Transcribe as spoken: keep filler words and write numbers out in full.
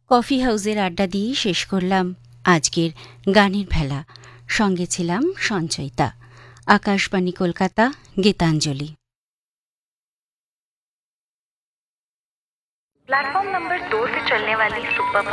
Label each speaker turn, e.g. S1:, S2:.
S1: Coffee হাউসের আড্ডা দিয়েই শেষ করলাম আজকের গানের ভেলা। সঙ্গে ছিলাম সঞ্চয়িতা। আকাশবাণী কলকাতা, গীতাঞ্জলি।
S2: प्लेटफॉर्म नंबर दो से चलने वाली सुपर